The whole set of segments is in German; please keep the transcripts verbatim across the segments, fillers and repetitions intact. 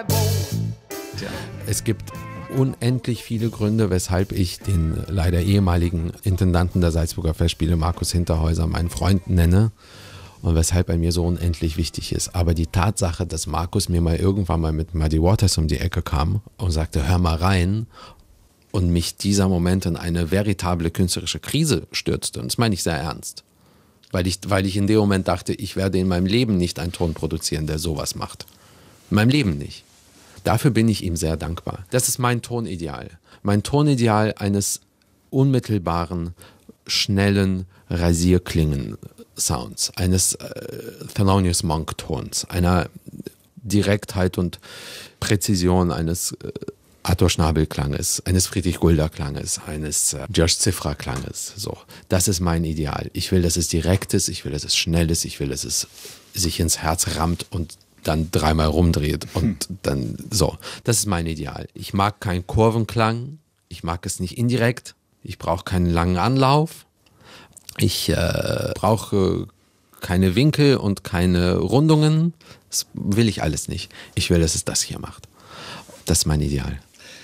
Es gibt unendlich viele Gründe, weshalb ich den leider ehemaligen Intendanten der Salzburger Festspiele, Markus Hinterhäuser, meinen Freund nenne und weshalb er mir so unendlich wichtig ist. Aber die Tatsache, dass Markus mir mal irgendwann mal mit Muddy Waters um die Ecke kam und sagte, hör mal rein, und mich dieser Moment in eine veritable künstlerische Krise stürzte, und das meine ich sehr ernst, weil ich, weil ich in dem Moment dachte, ich werde in meinem Leben nicht einen Ton produzieren, der sowas macht. In meinem Leben nicht. Dafür bin ich ihm sehr dankbar. Das ist mein Tonideal. Mein Tonideal eines unmittelbaren, schnellen Rasierklingen-Sounds, eines äh, Thelonious Monk-Tons, einer Direktheit und Präzision eines äh, Arthur Schnabel-Klanges, eines Friedrich Gulda-Klanges, eines äh, Josh Ziffra-Klanges. So, das ist mein Ideal. Ich will, dass es direkt ist, ich will, dass es schnell ist, ich will, dass es sich ins Herz rammt und dann dreimal rumdreht und hm. dann so. Das ist mein Ideal. Ich mag keinen Kurvenklang, ich mag es nicht indirekt, ich brauche keinen langen Anlauf, ich äh, brauche keine Winkel und keine Rundungen. Das will ich alles nicht. Ich will, dass es das hier macht. Das ist mein Ideal.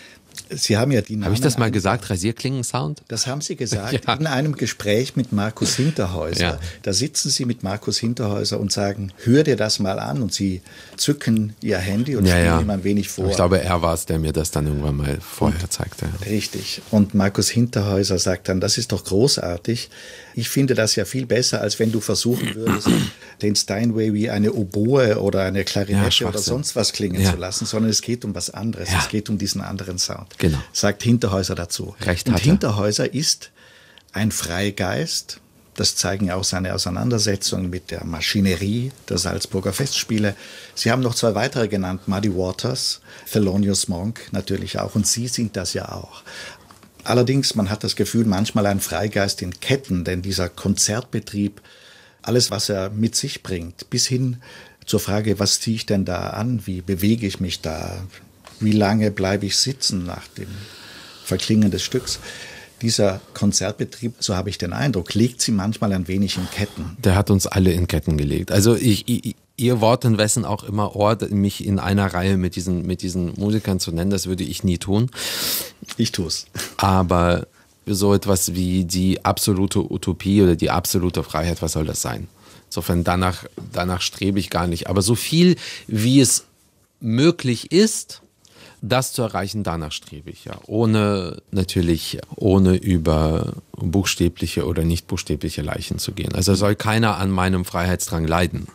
Sie haben ja die Namen. Habe ich das mal gesagt, Rasierklingen-Sound? Das haben Sie gesagt ja. in einem Gespräch mit Markus Hinterhäuser. Ja. Da sitzen Sie mit Markus Hinterhäuser und sagen, hör dir das mal an, und Sie zücken Ihr Handy und ja, spielen ja. ihm ein wenig vor. Ich glaube, er war es, der mir das dann irgendwann mal vorher und, zeigte. Richtig. Und Markus Hinterhäuser sagt dann, das ist doch großartig. Ich finde das ja viel besser, als wenn du versuchen würdest, den Steinway wie eine Oboe oder eine Klarinette ja, oder sonst was klingen ja. zu lassen, sondern es geht um was anderes. Ja. Es geht um diesen anderen Sound. Genau. Sagt Hinterhäuser dazu. Recht und hat er. Hinterhäuser ist ein Freigeist. Das zeigen ja auch seine Auseinandersetzungen mit der Maschinerie der Salzburger Festspiele. Sie haben noch zwei weitere genannt, Muddy Waters, Thelonious Monk natürlich auch, und Sie sind das ja auch. Allerdings, man hat das Gefühl, manchmal ein Freigeist in Ketten, denn dieser Konzertbetrieb, alles, was er mit sich bringt, bis hin zur Frage, was ziehe ich denn da an, wie bewege ich mich da, wie lange bleibe ich sitzen nach dem Verklingen des Stücks. Dieser Konzertbetrieb, so habe ich den Eindruck, legt sie manchmal ein wenig in Ketten. Der hat uns alle in Ketten gelegt. Also ich, ich, Ihr Wort in wessen auch immer Ort, mich in einer Reihe mit diesen, mit diesen Musikern zu nennen, das würde ich nie tun. Ich tue es. Aber so etwas wie die absolute Utopie oder die absolute Freiheit, was soll das sein? Insofern danach, danach strebe ich gar nicht. Aber so viel, wie es möglich ist, das zu erreichen, danach strebe ich, ja. Ohne, natürlich, ohne über buchstäbliche oder nicht buchstäbliche Leichen zu gehen. Also soll keiner an meinem Freiheitsdrang leiden.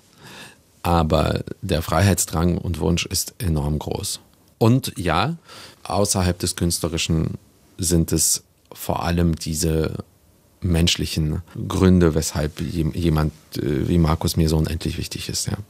Aber der Freiheitsdrang und Wunsch ist enorm groß. Und ja, außerhalb des Künstlerischen sind es vor allem diese menschlichen Gründe, weshalb jemand wie Markus mir so unendlich wichtig ist, ja.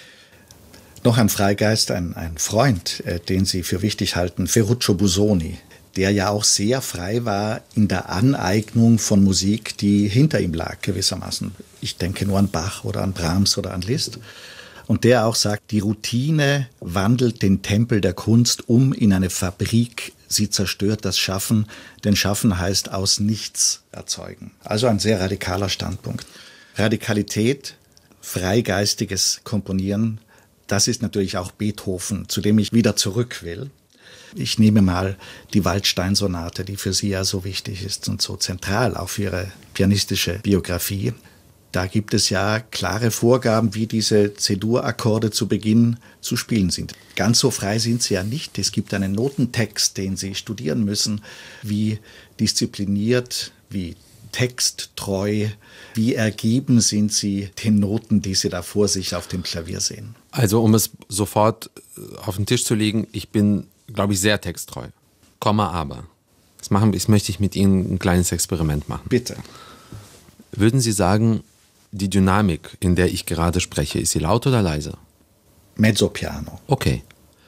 Noch ein Freigeist, ein, ein Freund, äh, den Sie für wichtig halten, Ferruccio Busoni, der ja auch sehr frei war in der Aneignung von Musik, die hinter ihm lag gewissermaßen. Ich denke nur an Bach oder an Brahms oder an Liszt. Und der auch sagt, die Routine wandelt den Tempel der Kunst um in eine Fabrik. Sie zerstört das Schaffen, denn Schaffen heißt aus nichts erzeugen. Also ein sehr radikaler Standpunkt. Radikalität, freigeistiges Komponieren, das ist natürlich auch Beethoven, zu dem ich wieder zurück will. Ich nehme mal die Waldstein-Sonate, die für Sie ja so wichtig ist und so zentral, auch für Ihre pianistische Biografie. Da gibt es ja klare Vorgaben, wie diese C-Dur-Akkorde zu Beginn zu spielen sind. Ganz so frei sind sie ja nicht. Es gibt einen Notentext, den Sie studieren müssen. Wie diszipliniert, wie texttreu, wie ergeben sind Sie den Noten, die Sie da vor sich auf dem Klavier sehen? Also um es sofort auf den Tisch zu legen, ich bin, glaube ich, sehr texttreu. Komma, aber. Das, machen, das möchte ich mit Ihnen ein kleines Experiment machen. Bitte. Würden Sie sagen, die Dynamik, in der ich gerade spreche, ist sie laut oder leise? Mezzopiano. Okay.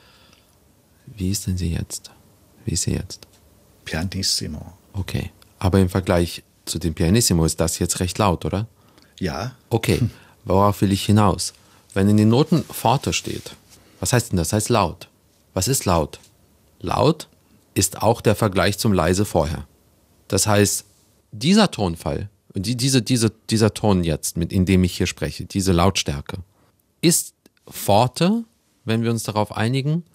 Wie ist denn sie jetzt? Wie ist sie jetzt? Pianissimo. Okay. Aber im Vergleich zu dem Pianissimo ist das jetzt recht laut, oder? Ja. Okay. Worauf will ich hinaus? Wenn in den Noten Forte steht, was heißt denn das? Das heißt laut. Was ist laut? Laut ist auch der Vergleich zum leise vorher. Das heißt, dieser Tonfall, die, diese, diese, dieser Ton jetzt, mit, in dem ich hier spreche, diese Lautstärke, ist Forte, wenn wir uns darauf einigen,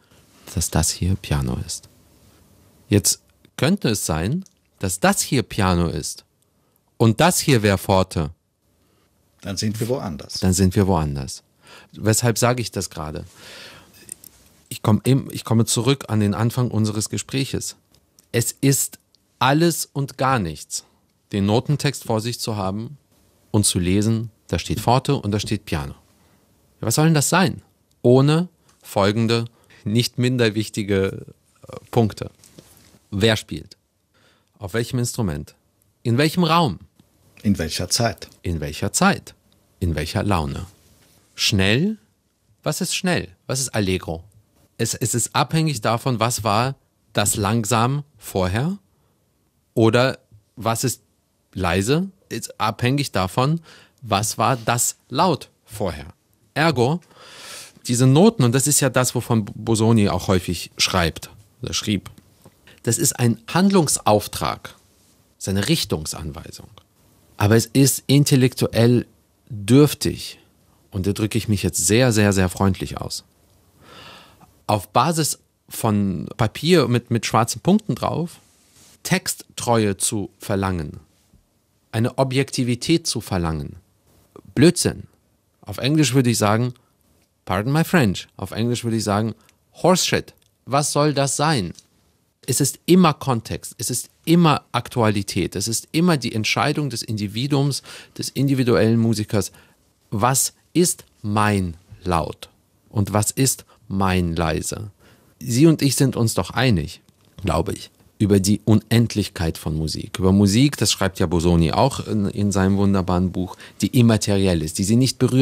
dass das hier Piano ist. Jetzt könnte es sein, dass das hier Piano ist und das hier wäre Forte. Dann sind wir woanders. Dann sind wir woanders. Weshalb sage ich das gerade? Ich komme, ich komme zurück an den Anfang unseres Gespräches. Es ist alles und gar nichts, den Notentext vor sich zu haben und zu lesen, da steht Forte und da steht Piano. Was soll denn das sein? Ohne folgende, nicht minder wichtige äh, Punkte. Wer spielt? Auf welchem Instrument? In welchem Raum? In welcher Zeit? In welcher Zeit? In welcher Laune? Schnell? Was ist schnell? Was ist Allegro? Es, es ist abhängig davon, was war das langsam vorher oder was ist leise, ist abhängig davon, was war das laut vorher. Ergo, diese Noten, und das ist ja das, wovon Busoni auch häufig schreibt oder schrieb, das ist ein Handlungsauftrag, das ist eine Richtungsanweisung. Aber es ist intellektuell dürftig, und da drücke ich mich jetzt sehr, sehr, sehr freundlich aus, auf Basis von Papier mit, mit schwarzen Punkten drauf, Texttreue zu verlangen, eine Objektivität zu verlangen. Blödsinn. Auf Englisch würde ich sagen, pardon my French, auf Englisch würde ich sagen, Horseshit. Was soll das sein? Es ist immer Kontext, es ist immer Aktualität, es ist immer die Entscheidung des Individuums, des individuellen Musikers, was ist mein Laut und was ist mein Leise. Sie und ich sind uns doch einig, glaube ich, über die Unendlichkeit von Musik. Über Musik, das schreibt ja Busoni auch in, in seinem wunderbaren Buch, die immateriell ist, die sie nicht berühren